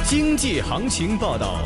经济行情报道。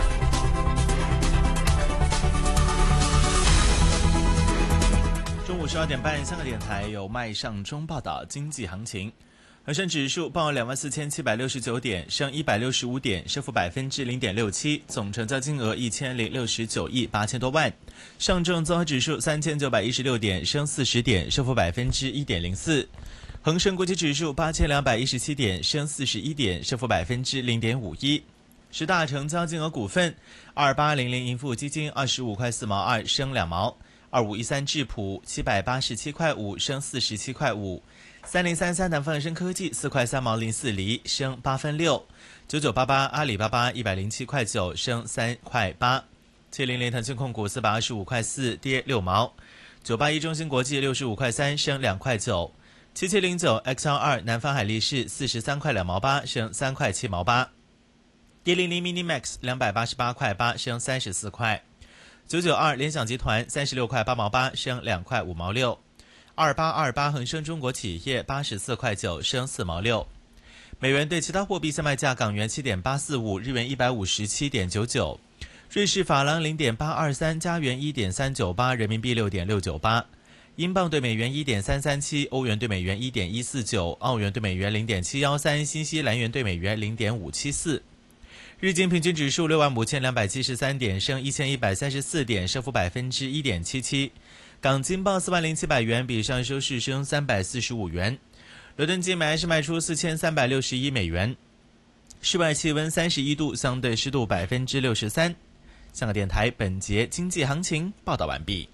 中午12点半，香港电台由麦尚中报道经济行情。恒生指数报24,769点，升165点，升幅0.67%，总成交金额1069亿8千多万。上证综合指数3916点，升40点，升幅1.04%。恒生国际指数8217点，升41点，升幅0.51%。十大成交金额股份：2800盈富基金25块4毛2，升2毛；2513智普787块5，升47块5；3033南方恒生科技4块3毛04厘，升8分6；9988阿里巴巴107块9，升3块8；700腾讯控股425块4，跌6毛；981中芯国际65块3，升2块9；7709 XR2 南方海力士43块2毛8，升3块7毛8；100 Minimax 288块8，升34块；992联想集团36块8毛8，升2块5毛6；2828恒生中国企业84块9，升4毛6。美元对其他货币相卖价：港元7.845，日元157.99，瑞士法郎0.823，加元1.398，人民币6.698，英镑对美元1.337，欧元对美元1.149，澳元对美元0.713，新西兰元对美元0.574。日经平均指数65273点，升1134点，升幅1.77%。港金报40700元，比上收市升345元。伦敦金买是卖出4361美元。室外气温31度，相对湿度63%。香港电台本节经济行情报道完毕。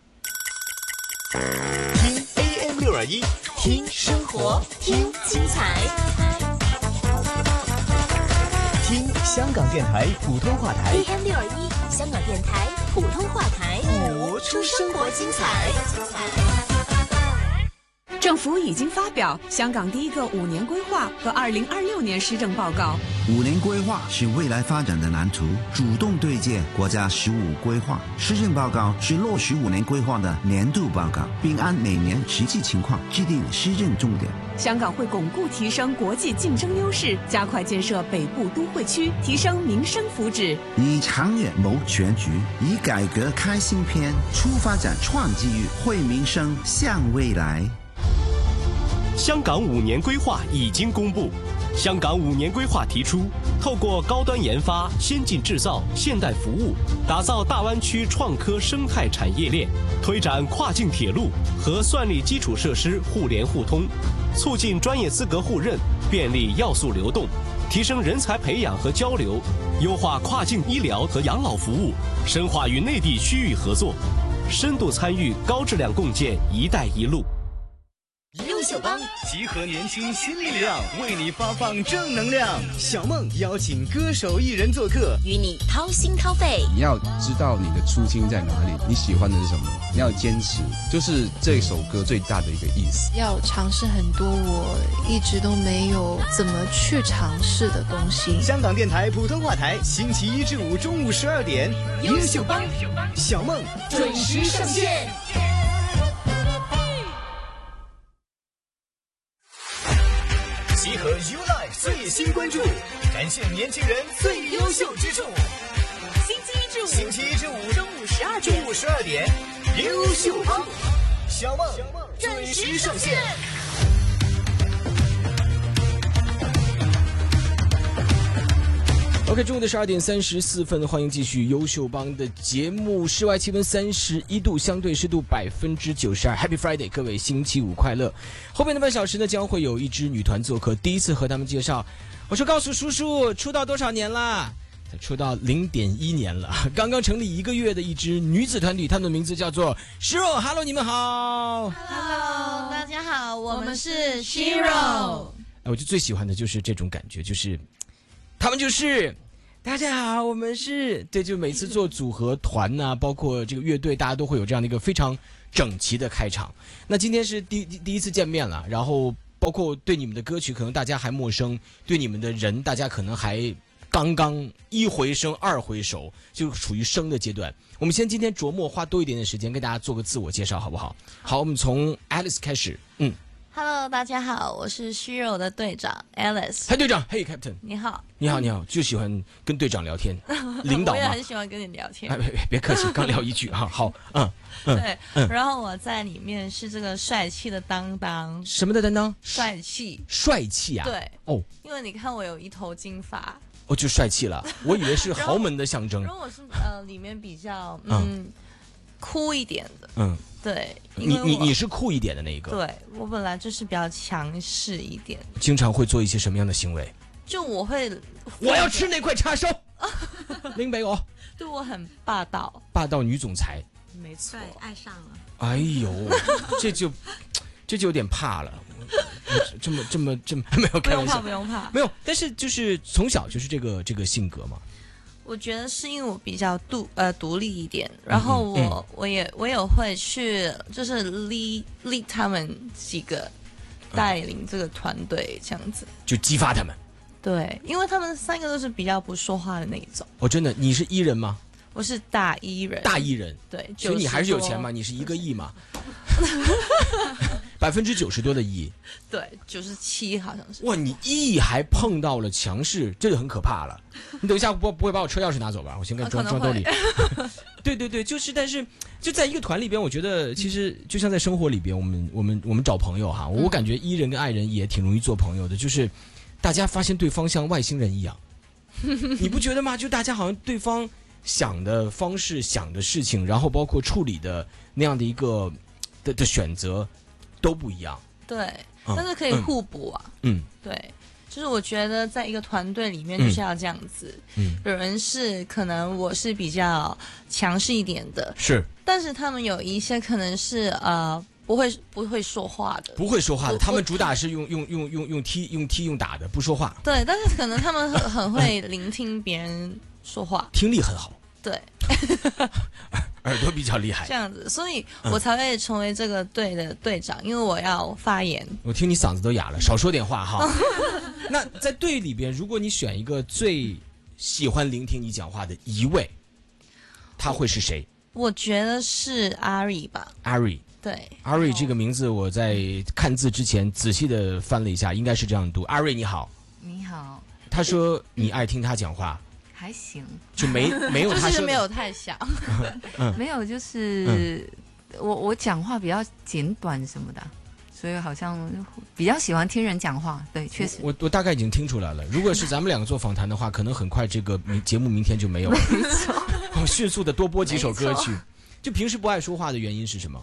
听 AM621，听生活，听精彩。听香港电台普通话台 AM621，香港电台普通话台， 活出生活精彩。 政府已经发表香港第一个5年规划和2026年施政报告。 5年规划是未来发展的蓝图，主动对接国家15规划。施政报告是落实5年规划的年度报告，并按每年实际情况制定施政重点。 香港会巩固提升国际竞争优势，加快建设北部都会区，提升民生福祉。 以长远谋全局，以改革开新篇，出发展创机遇，惠民生向未来。 香港5年规划已经公布。香港5年规划提出，透过高端研发、先进制造、现代服务，打造大湾区创科生态产业链，推展跨境铁路和算力基础设施互联互通，促进专业资格互认，便利要素流动，提升人才培养和交流，优化跨境医疗和养老服务，深化与内地区域合作，深度参与高质量共建“一带一路”。 优秀帮集合年轻新力量，为你发放正能量。小梦邀请歌手艺人做客， 与你掏心掏肺。 你要知道你的初心在哪里，你喜欢的是什么，你要坚持，就是这首歌最大的一个意思。 要尝试很多我一直都没有怎么去尝试的东西。 香港电台普通话台，星期1至5中午12点，优秀帮小梦准时上线。集合 YouLife 最新关注，展现年轻人最优秀之处。星期一至五中午12点，优秀帮小梦准时上线。 OK， 中午的12点34分，欢迎继续优秀帮的节目。室外气温31度，相对湿度92%。Happy Friday， 各位星期五快乐。后面的半小时呢，将会有一支女团做客，第一次和他们介绍。我说，告诉叔叔，出道多少年啦？出道0.1年了，刚刚成立1个月的一支女子团体，他们的名字叫做 Shiro。Hello， 你们好。 Hello， 大家好，我们是 Shiro。 我就最喜欢的就是这种感觉，就是他们就是大家好，我们是对，就每次做组合团啊，包括这个乐队，大家都会有这样的一个非常整齐的开场。那今天是第一次见面了，然后包括对你们的歌曲可能大家还陌生，对你们的人大家可能还刚刚一回生二回熟，就处于生的阶段。我们先今天琢磨花多一点点时间跟大家做个自我介绍好不好？好，我们从 Alice 开始。 Hello， 大家好，我是虚柔的队长 Alice。 嗨，队长，嘿 ，Captain， 你好， 你好，你好，就喜欢跟队长聊天，领导嘛。 我也很喜欢跟你聊天。 哎，别客气，刚聊一句哈，好， 对，然后我在里面是这个帅气的当当。 什么的担当？ 帅气。 帅气啊？ 对， 哦， 因为你看我有一头金发。 哦，就帅气了，我以为是豪门的象征。 如果是里面比较酷一点的，对， 你是酷一点的那一个。 对，我本来就是比较强势一点， 经常会做一些什么样的行为？ 就我要吃那块叉烧，拎给我。 对，我很霸道， 霸道女总裁， 没错， 爱上了。 哎呦，这就有点怕了。这么没有开玩笑， 不用怕， 没有。但是就是从小就是这个性格嘛。 我觉得是因为我比较独立一点，然后我也会去就是 lead 他们几个带领这个团队这样子， 就激发他们。 对，因为他们3个都是比较不说话的那一种。 哦，真的，你是E人吗？ 我是大E人。 大E人， 对， 所以你还是有钱嘛？你是1个亿嘛？90%多的E。 对，97好像是。 哇，你E还碰到了强势，这就很可怕了。你等一下不会把我车钥匙拿走吧？我先装兜里。对，就是，但是就在一个团里边，我觉得其实就像在生活里边，我们找朋友哈，我感觉E人跟I人也挺容易做朋友的，就是大家发现对方像外星人一样，你不觉得吗？就大家好像对方想的方式、想的事情，然后包括处理的那样的一个的选择都不一样。 对，但是可以互补啊。对。就是我觉得在一个团队里面就是要这样子，有人是可能我是比较强势一点的， 是， 但是他们有一些可能是不会说话的， 不会说话的，他们主打是用踢用打的，不说话。 对，但是可能他们很会聆听别人说话， 听力很好。 对。 耳朵比较厉害， 这样子，所以我才会成为这个队的队长，因为我要发言。 我听你嗓子都哑了，少说点话哈。那在队里边，如果你选一个最喜欢聆听你讲话的一位，他会是谁？ 我觉得是阿瑞吧。 阿瑞， 对， 阿瑞这个名字我在看字之前仔细的翻了一下，应该是这样读。阿瑞你好。 你好。 他说你爱听他讲话。 还行， 就没有他就是没有太想， 没有就是我讲话比较简短什么的，所以好像比较喜欢听人讲话。对，确实， 我大概已经听出来了。如果是咱们2个做访谈的话，可能很快这个节目明天就没有了。 没错， 我迅速的多播几首歌曲。就平时不爱说话的原因是什么？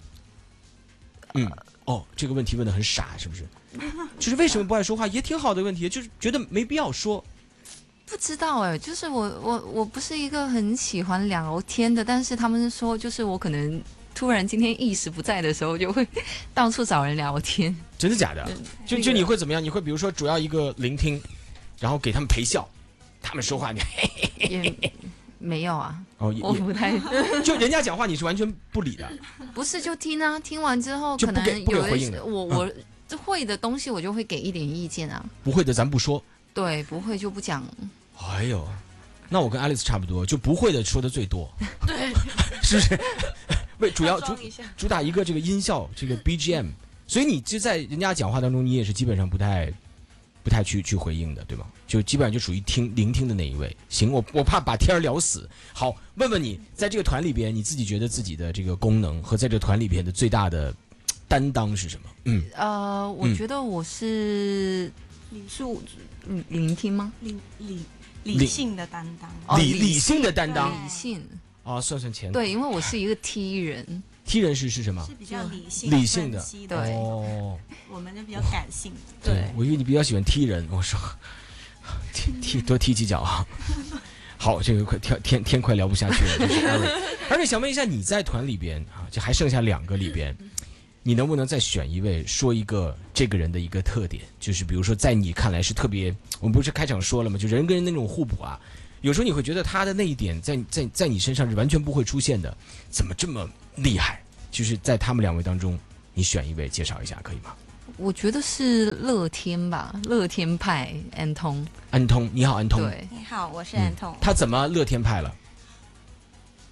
这个问题问得很傻，是不是？就是为什么不爱说话，也挺好的问题，就是觉得没必要说。 不知道哎，就是我不是一个很喜欢聊天的，但是他们说就是我可能突然今天意识不在的时候，就会到处找人聊天。 真的假的？就你会怎么样？你会比如说主要一个聆听，然后给他们陪笑，他们说话你也没有啊。 我不太就人家讲话你是完全不理的。 不是就听啊，听完之后就可能有回应的。 我会的东西我就会给一点意见啊。 不会的咱不说。 对，不会就不讲。 哎呦，那我跟 Alice 差不多，就不会的说的最多。 对， 是不是？为主打一个这个音效，这个 BGM， 所以你就在人家讲话当中，你也是基本上不太去回应的，对吗？就基本上就属于聆听的那一位。行，我怕把天儿聊死。好，问问你，在这个团里边，你自己觉得自己的这个功能和在这个团里边的最大的担当是什么？ 我觉得我是聆听吗？ 理性的担当。 理性的担当。 理性。 算钱。 对，因为我是一个 T 人。 T 人是什么？ 是比较理性的。 对。 我们就比较感性。 对，我以为你比较喜欢 T 人，我说多踢几脚啊。好，这个天快聊不下去了，就是二位。而且想问一下，你在团里边啊，就还剩下2个里边，你能不能再选一位，说一个这个人的一个特点？就是比如说，在你看来是特别，我们不是开场说了吗？就人跟人那种互补啊，有时候你会觉得他的那一点在你身上是完全不会出现的，怎么这么厉害？就是在他们2位当中，你选一位介绍一下，可以吗？ 我觉得是乐天吧，乐天派安通。 安通，你好，安通。 对， 你好，我是安通。 他怎么乐天派了？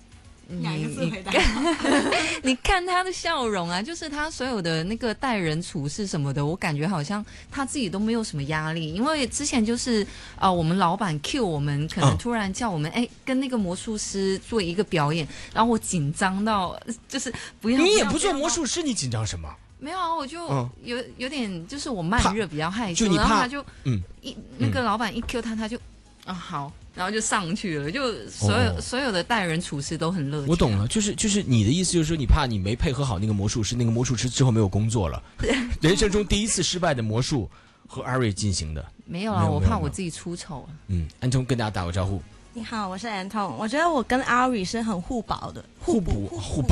2个字回答。 你看他的笑容啊，就是他所有的那个待人处事什么的，我感觉好像他自己都没有什么压力。因为之前就是我们老板 cue 我们，可能突然叫我们跟那个魔术师做一个表演，然后我紧张到就是不要。 你也不做魔术师，你紧张什么？ 没有啊，我就有点就是我慢热比较害羞， 就然后他就那个老板一 cue他就好。然后就上去了，就所有的待人处事都很乐趣。 我懂了，就是你的意思就是说，你怕你没配合好那个魔术师，那个魔术师之后没有工作了。人生中第一次失败的魔术和阿瑞进行的。 没有啊，我怕我自己出丑了。 安通跟大家打个招呼。 你好，我是安通。我觉得我跟阿瑞是很互补的， 互补。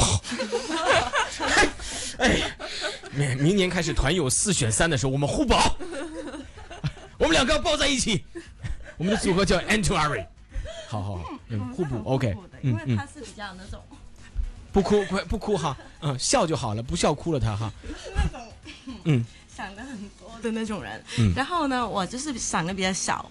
明年开始团友4选3的时候，我们互补，我们2个抱在一起。我们的组合叫 Anton Ari， 好，互补 ，OK， 因为他是比较那种不哭哈，笑就好了，不笑哭了他哈， 那种想的很多的那种人。然后呢，我就是想的比较小，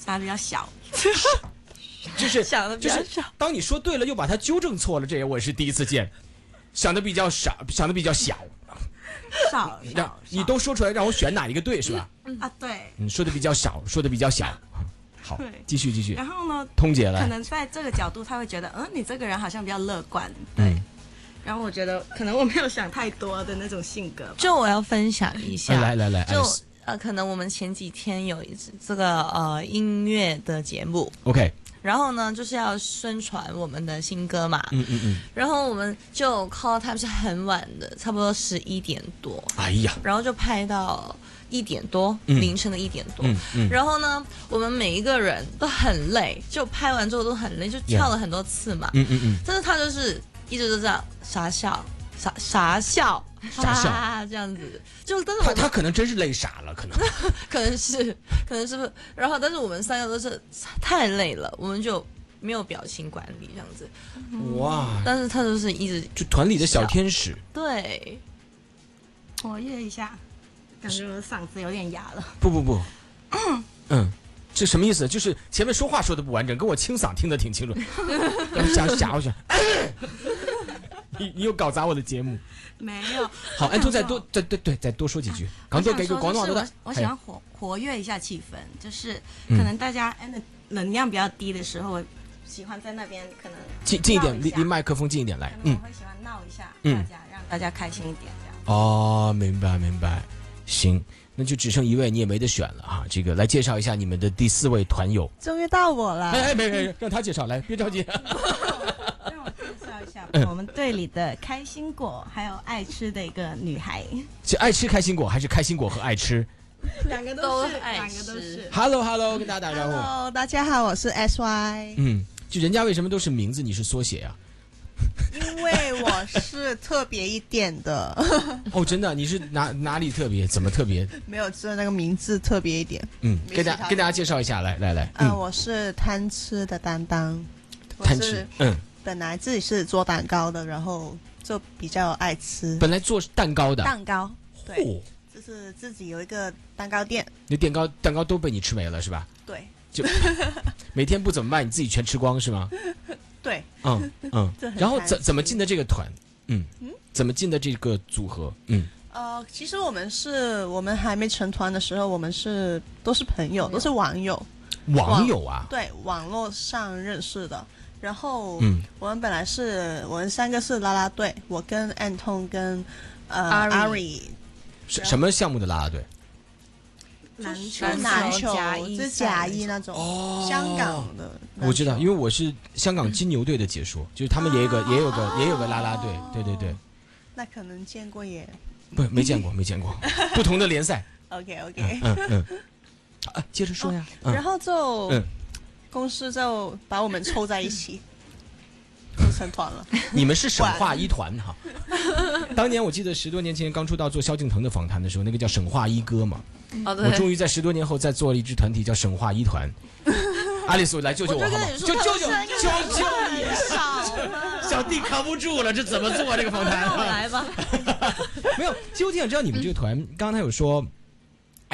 就是想的比较小。 当你说对了又把它纠正错了，这也我是第一次见。想的比较少，想的比较小。你都说出来，让我选哪一个对是吧？ 对。 说的比较少，说的比较小。好，继续。 然后呢， 通姐来， 可能在这个角度，他会觉得，你这个人好像比较乐观，对。然后我觉得，可能我没有想太多的那种性格。 就我要分享一下， 来， 就可能我们前几天有这个音乐的节目 ，OK。 然后呢，就是要宣传我们的新歌嘛，然后我们就 call time 是很晚的，差不多11点多， 哎呀， 然后就拍到1点多，凌晨的1点多，然后呢，我们每一个人都很累，就拍完之后都很累，就跳了很多次嘛，但是他就是一直都这样傻笑这样子，就但是他可能真是累傻了，可能是，然后但是我们3个都是太累了，我们就没有表情管理这样子， 哇！ 但是他就是一直就团里的小天使， 对， 活跃一下，感觉我的嗓子有点哑了。 不，这什么意思？就是前面说话说的不完整，跟我清嗓听得挺清楚。想，你又搞砸我的节目。 没有。 好，安通再多说几句。港多给个广东话我喜欢活跃一下气氛，就是可能大家能量比较低的时候，我喜欢在那边可能近一点，离麦克风近一点来。 我会喜欢闹一下大家，让大家开心一点这样。 哦，明白。行，那就只剩1位，你也没得选了啊。这个来介绍一下你们的第4位团友。 终于到我了。 没，让他介绍，来，别着急。 让我介绍一下我们队里的开心果，还有爱吃的一个女孩。 是爱吃开心果，还是开心果和爱吃？ 两个都是。 Hello， 跟大家打招呼。 Hello， 大家好，我是 SY。 就人家为什么都是名字，你是缩写啊？ 因为我是特别一点的。 哦，真的？你是哪里特别？怎么特别？ 没有，只有那个名字特别一点。 跟大家介绍一下，来。 我是贪吃的担当。 贪吃。 本来自己是做蛋糕的，然后就比较爱吃。 本来做蛋糕的。 蛋糕，对，就是自己有一个蛋糕店。 那蛋糕都被你吃没了是吧？ 对。 就每天不怎么卖，你自己全吃光是吗？ 对。 然后怎么进的这个团？怎么进的这个组合？ 其实我们还没成团的时候，我们都是朋友，都是网友。 网友啊？ 对，网络上认识的。然后，我们本来我们3个是啦啦队，我跟 Anton 跟阿瑞。 什么项目的啦啦队？ 篮球，是甲一那种。香港的。 我知道，因为我是香港金牛队的解说，就是他们也有个啦啦队，对。 那可能见过也。 不，没见过，不同的联赛。 OK。 接着说呀。 然后公司就把我们凑在一起，就成团了。 你们是省话一团哈。当年我记得10多年前刚出道做萧敬腾的访谈的时候，那个叫省话一哥嘛。我终于在10多年后再做了一支团体叫省话一团。阿丽苏来救救我好不好？救你！小弟扛不住了，这怎么做这个访谈？ 让我来吧。 没有，其实我挺想知道你们这个团，刚刚他有说